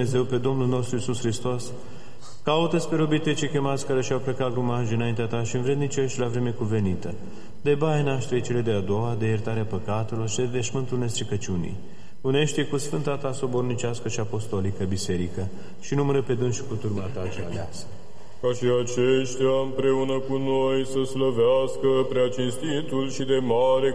Dumnezeu, pe Domnul nostru Iisus Hristos, caută-ți pe robite ce chemați care și-au plecat grumajii înaintea ta și învrednicești la vreme cuvenită, de baie naștere cele de-a doua, de iertarea păcatelor și de veșmântul nestricăciunii. Unește cu Sfânta ta sobornicească și apostolică biserică și numără pe dânsi cu turma ta cea aleasă. Ca și aceștia împreună cu noi să slăvească prea cinstitul și de mare